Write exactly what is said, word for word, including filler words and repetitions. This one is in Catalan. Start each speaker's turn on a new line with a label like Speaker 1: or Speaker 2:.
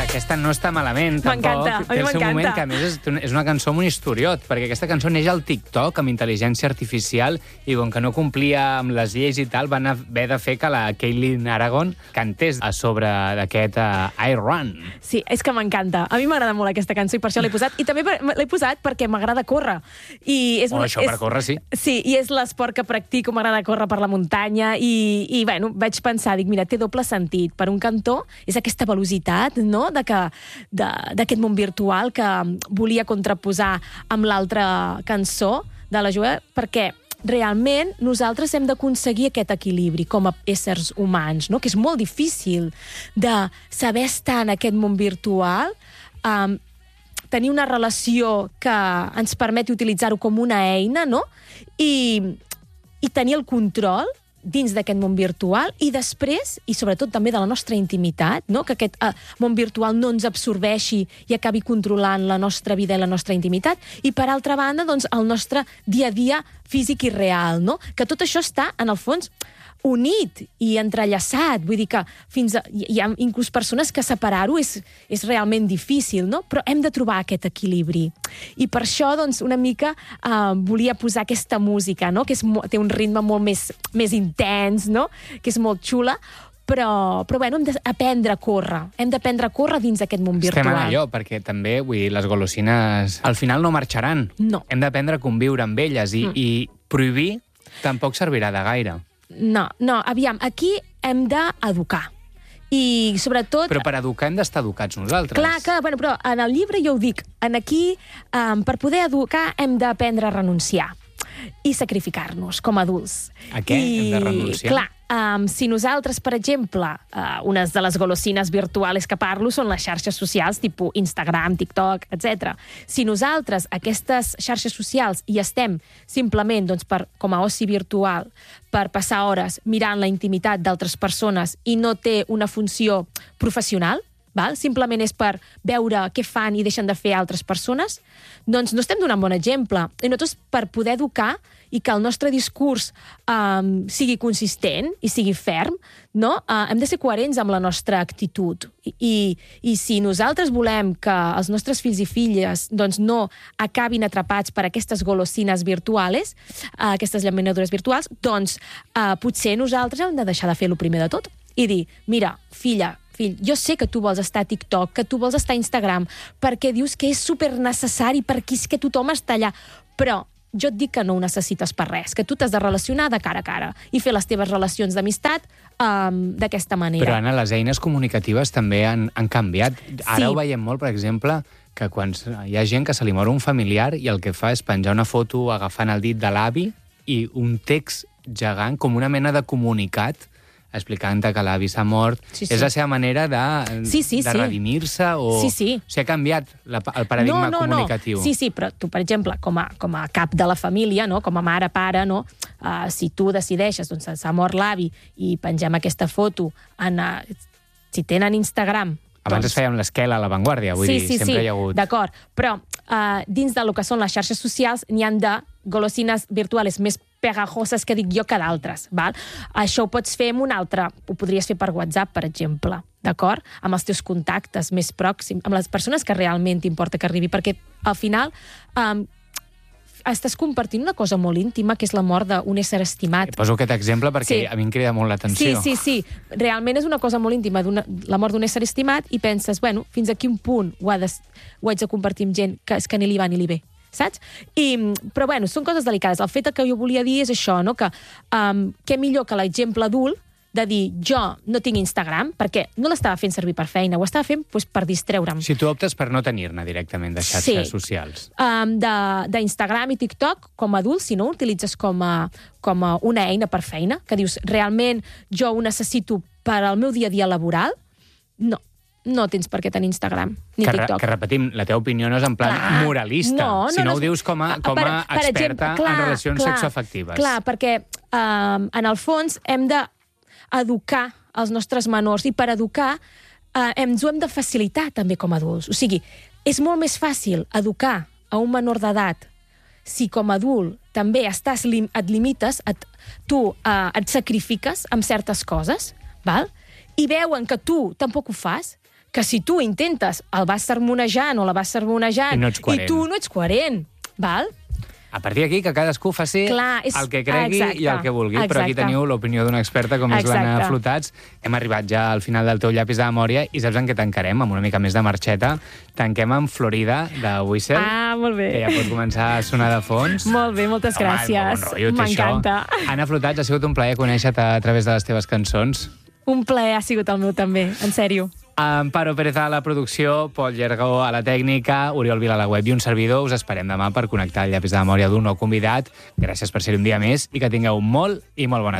Speaker 1: aquesta no està malament, tampoc.
Speaker 2: M'encanta, a mi
Speaker 1: Té el seu
Speaker 2: m'encanta.
Speaker 1: moment, que a més és, és una cançó amb un historiot, perquè aquesta cançó neix al TikTok amb intel·ligència artificial i com que no complia amb les lleis i tal, van haver de fer que la Caitlin Aragon cantés a sobre d'aquest uh, I Run.
Speaker 2: Sí, és que m'encanta. A mi m'agrada molt aquesta cançó i per això l'he posat. I també per- l'he posat perquè m'agrada córrer. I és
Speaker 1: Oh,
Speaker 2: una-
Speaker 1: això
Speaker 2: és,
Speaker 1: per córrer, sí.
Speaker 2: Sí, i és l'esport que practico, m'agrada córrer per la muntanya i, i bueno, vaig pensar, dic, mira, té doble sentit. Per un cantó és aquesta velocitat, no?, de que, de, d'aquest món virtual que volia contraposar amb l'altra cançó de la Joel, perquè realment nosaltres hem d'aconseguir aquest equilibri com a éssers humans, no?, que és molt difícil de saber estar en aquest món virtual, um, tenir una relació que ens permeti utilitzar-ho com una eina, no?, i, i tenir el control dins d'aquest món virtual i després, i sobretot també de la nostra intimitat, no?, que aquest eh, món virtual no ens absorbeixi i acabi controlant la nostra vida i la nostra intimitat, i per altra banda, doncs, el nostre dia a dia físic i real, no?, que tot això està, en el fons, unit i entrellaçat, vull dir que fins a, hi ha inclús persones que separar-ho és, és realment difícil, no?, però hem de trobar aquest equilibri. I per això, doncs, una mica eh, volia posar aquesta música, no?, que és, mo- té un ritme molt més, més intens, no?, que és molt xula, però, però bueno, hem d'aprendre a córrer. Hem d'aprendre a córrer dins d'aquest món virtual.
Speaker 1: Estem en allò, perquè també, vull dir, les golosines al final no marxaran.
Speaker 2: No.
Speaker 1: Hem d'aprendre a conviure amb elles i, mm. i prohibir tampoc servirà de gaire.
Speaker 2: No, no, aviam, aquí hem d'educar. I sobretot...
Speaker 1: Però per educar hem d'estar educats nosaltres.
Speaker 2: Clar, clar, bueno, però en el llibre jo ho dic. En aquí, um, per poder educar, hem d'aprendre a renunciar i sacrificar-nos com a adults.
Speaker 1: A què
Speaker 2: I,
Speaker 1: hem de renunciar?
Speaker 2: Clar, um, si nosaltres, per exemple, uh, unes de les golosines virtuals que parlo són les xarxes socials, tipus Instagram, TikTok, etcètera. Si nosaltres, aquestes xarxes socials, hi estem simplement doncs, per, com a oci virtual, per passar hores mirant la intimitat d'altres persones i no té una funció professional, val? Simplement és per veure què fan i deixen de fer altres persones, doncs no estem donant bon exemple. I nosaltres, per poder educar i que el nostre discurs um, sigui consistent i sigui ferm, no? uh, hem de ser coherents amb la nostra actitud. I, i, i si nosaltres volem que els nostres fills i filles doncs, no acabin atrapats per aquestes golosines virtuals, uh, aquestes llaminadures virtuals, doncs uh, potser nosaltres hem de deixar de fer-lo primer de tot i dir, mira, filla, fill, jo sé que tu vols estar a TikTok, que tu vols estar a Instagram, perquè dius que és super necessari, perquè és que tothom està allà, però jo et dic que no ho necessites per res, que tu t'has de relacionar de cara a cara i fer les teves relacions d'amistat um, d'aquesta manera.
Speaker 1: Però, Anna, les eines comunicatives també han, han canviat. Ara
Speaker 2: Sí.
Speaker 1: ho veiem molt, per exemple, que quan hi ha gent que se li mor un familiar i el que fa és penjar una foto agafant el dit de l'avi i un text gegant, com una mena de comunicat, explicant que l'avi s'ha mort.
Speaker 2: Sí, sí.
Speaker 1: És la seva manera de,
Speaker 2: Sí, sí,
Speaker 1: de
Speaker 2: sí.
Speaker 1: redimir-se o...
Speaker 2: Sí, sí.
Speaker 1: O sigui, ha canviat la, el paradigma
Speaker 2: no, no,
Speaker 1: comunicatiu.
Speaker 2: No. Sí, sí, però tu, per exemple, com a, com a cap de la família, no? Com a mare, pare, no? Uh, si tu decideixes, doncs s'ha mort l'avi i pengem aquesta foto en... Uh, si tenen Instagram...
Speaker 1: Abans
Speaker 2: doncs...
Speaker 1: es feia amb l'esquela a l'avantguàrdia, vull
Speaker 2: sí,
Speaker 1: dir,
Speaker 2: sí,
Speaker 1: sempre
Speaker 2: sí,
Speaker 1: hi ha hagut...
Speaker 2: d'acord, però uh, dins del que són les xarxes socials n'hi han de golosines virtuals més pegajoses que dic jo que d'altres, val? Això ho pots fer amb un altre, ho podries fer per WhatsApp, per exemple, d'acord? Amb els teus contactes més pròxims, amb les persones que realment t'importa que arribi, perquè al final um, estàs compartint una cosa molt íntima, que és la mort d'un ésser estimat.
Speaker 1: Poso aquest exemple perquè
Speaker 2: Sí.
Speaker 1: a mi em crida molt
Speaker 2: Sí,
Speaker 1: l'atenció.
Speaker 2: sí, sí. Realment és una cosa molt íntima, d'una- la mort d'un ésser estimat, i penses, bueno, fins a quin punt ho, ha de, ho haig de compartir amb gent que és que ni li va ni li ve, saps? I, però bueno, són coses delicades. El fet que jo volia dir és això, no? Que um, què millor que l'exemple adult de dir, jo no tinc Instagram, perquè no l'estava fent servir per feina, ho estava fent doncs, per distreure'm.
Speaker 1: Si tu optes per no tenir-ne directament de xarxes
Speaker 2: Sí.
Speaker 1: socials.
Speaker 2: Um, d'Instagram i TikTok, com a adult, si no ho utilitzes com a, com a una eina per feina, que dius, realment jo ho necessito per al meu dia a dia laboral, no, no tens per què tenir Instagram ni
Speaker 1: Que, re,
Speaker 2: TikTok.
Speaker 1: que repetim, la teva opinió no és en plan
Speaker 2: Clar.
Speaker 1: moralista,
Speaker 2: No, no,
Speaker 1: sinó
Speaker 2: no
Speaker 1: ho
Speaker 2: és-
Speaker 1: dius com a, com
Speaker 2: Per-
Speaker 1: a
Speaker 2: per
Speaker 1: experta
Speaker 2: exemple, clar,
Speaker 1: en relacions
Speaker 2: clar,
Speaker 1: sexoafectives.
Speaker 2: Clar, perquè um, en el fons hem d'educar els nostres menors, i per educar eh, ens ho hem de facilitar també com a adults. O sigui, és molt més fàcil educar a un menor d'edat si com a adult també estàs lim et limites, et, tu eh, et sacrifiques amb certes coses, val? I veuen que tu tampoc ho fas, que si tu intentes, el vas sermonejant o la vas sermonejant,
Speaker 1: I no ets coherent.
Speaker 2: i tu no ets coherent, val?
Speaker 1: A partir d'aquí, que cadascú faci
Speaker 2: Clar, és-
Speaker 1: el que cregui
Speaker 2: exacte,
Speaker 1: i el que vulgui. Però aquí
Speaker 2: exacte.
Speaker 1: teniu l'opinió d'una experta com és l'Anna
Speaker 2: Exacte.
Speaker 1: Flotats. Hem arribat ja al final del teu llapis de memòria i saps en què tancarem? Amb una mica més de marxeta. Tanquem amb Florida, de Whistle,
Speaker 2: Ah, molt bé.
Speaker 1: que ja pot començar a sonar de fons.
Speaker 2: Molt bé, moltes
Speaker 1: Home,
Speaker 2: gràcies.
Speaker 1: molt bon rotllo, té
Speaker 2: M'encanta.
Speaker 1: això. Anna Flotats, ha sigut un plaer conèixer-te a través de les teves cançons.
Speaker 2: Un plaer ha sigut el meu també, en sèrio.
Speaker 1: Amparo Pérez a la producció, Pol Llergó a la tècnica, Oriol Vila a la web i un servidor. Us esperem demà per connectar el llapis de memòria d'un nou convidat. Gràcies per ser un dia més i que tingueu molt i molt bona